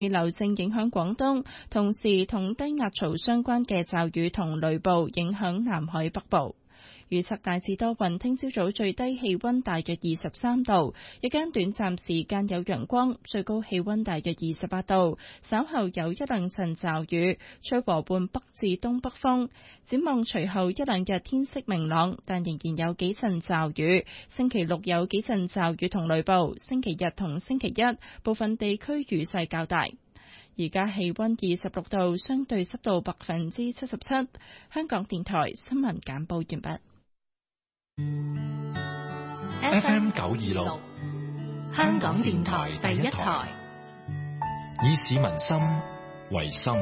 氣流正影響廣東，同時同低壓槽相關嘅驟雨同雷暴影響南海北部。預測大致多雲，聽朝早最低氣溫大約23度，日間短暫時間有陽光，最高氣溫大約28度。稍後有一兩陣驟雨，吹和緩北至東北風。展望隨後一兩日天色明朗，但仍然有幾陣驟雨。星期六有幾陣驟雨同雷暴，星期日同星期一部分地區雨勢較大。而家氣溫26度，相對濕度77%。香港電台新聞簡報完畢。 FM 926，香港電台第一台，以市民心為心，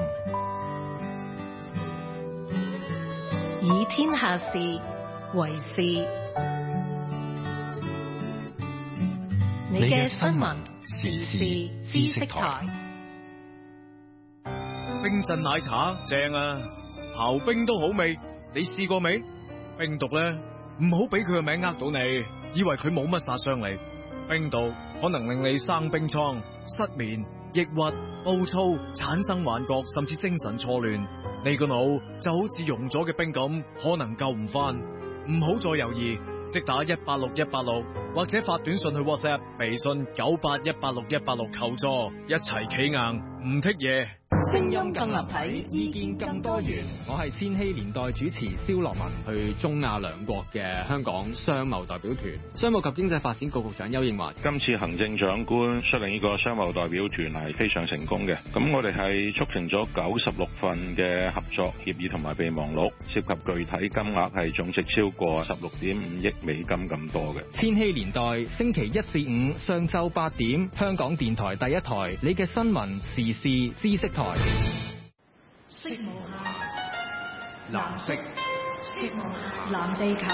以天下事為事。你嘅新聞時事知識台。 冰鎮奶茶正啊，刨冰都好味，你試過未？冰毒咧，唔好俾佢個名呃到你，以為佢冇乜殺傷力。冰毒可能令你生冰瘡、失眠、抑鬱、暴躁、產生幻覺，甚至精神錯亂。你個腦就好似溶咗嘅冰咁，可能救唔翻。唔好再猶豫，即打186186，或者發短信去 WhatsApp、微信981861186求助，一齊企硬，唔剔嘢。 聲音更立體，意見更多元。我係千禧年代主持蕭樂文，去中亞兩國嘅香港商貿代表團。商務及經濟發展局局長丘應樺， 今次行政長官率領呢個商貿代表團係非常成功嘅。咁我哋係促成咗96份嘅合作協議同埋備忘錄，涉及具體金額係總值超過16.5億美金咁多嘅。 千禧年代星期1至5上晝8點，香港電台第一台，你嘅新聞時事知識台。 色無限， 藍色， 色無限，藍地球。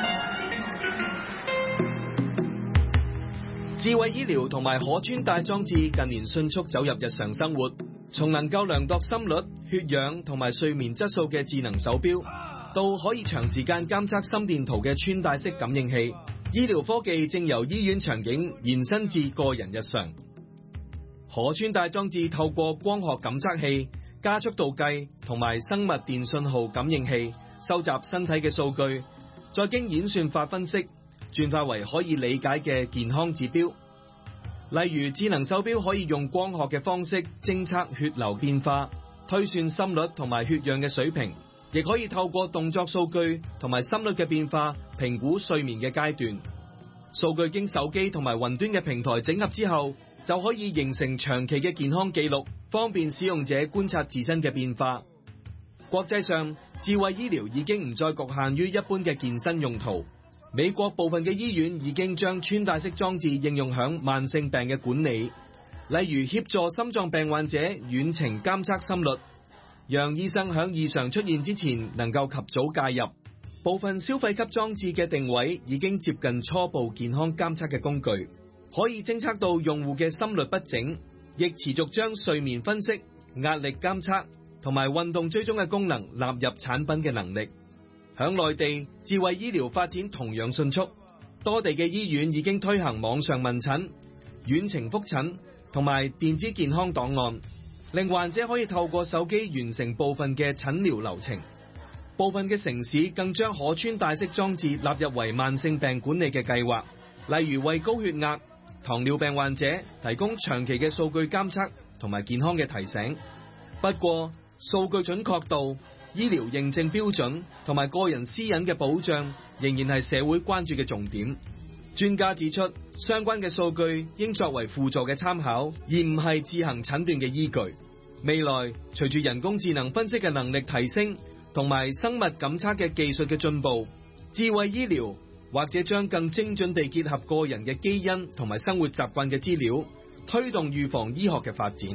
智慧醫療同埋可穿戴裝置近年迅速走入日常生活，從能夠量度心率、血氧同埋睡眠質素嘅智能手錶，到可以長時間監測心電圖嘅穿戴式感應器，醫療科技正由醫院場景延伸至個人日常。可穿戴裝置透過光學感測器、加速度計同埋生物電信號感應器收集身體嘅數據，再經演算法分析，轉化為可以理解嘅健康指標。例如智能手錶可以用光學嘅方式偵測血流變化，推算心率同埋血氧嘅水平，亦可以透過動作數據同埋心率嘅變化評估睡眠嘅階段。數據經手機同埋雲端嘅平台整合之後，就可以形成長期嘅健康記錄，方便使用者觀察自身嘅變化。國際上，智慧醫療已經唔再局限於一般嘅健身用途。美國部分嘅醫院已經將穿戴式裝置應用響慢性病嘅管理，例如協助心臟病患者遠程監測心率，讓醫生響異常出現之前能夠及早介入。部分消費級裝置嘅定位已經接近初步健康監測嘅工具，可以偵測到用戶嘅心率不整，亦持續將睡眠分析、壓力監測同埋運動追蹤嘅功能納入產品嘅能力。響內地，智慧醫療發展同樣迅速，多地嘅醫院已經推行網上問診、遠程覆診同埋電子健康檔案，令患者可以透過手機完成部分嘅診療流程。部分嘅城市更將可穿戴式裝置納入為慢性病管理嘅計劃，例如為高血壓、糖尿病患者提供長期嘅數據監測同埋健康嘅提醒。不過，數據準確度、醫療認證標準同埋個人私隱嘅保障仍然係社會關注嘅重點。專家指出，相關嘅數據應作為輔助嘅參考，而唔係自行診斷嘅依據。未來隨住人工智能分析嘅能力提升，同埋生物感測嘅技術嘅進步，智慧醫療或者將更精準地結合個人嘅基因同埋生活習慣嘅資料，推動預防醫學嘅發展。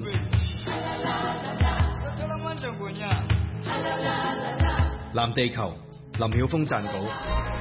藍地球，林曉峰撰稿。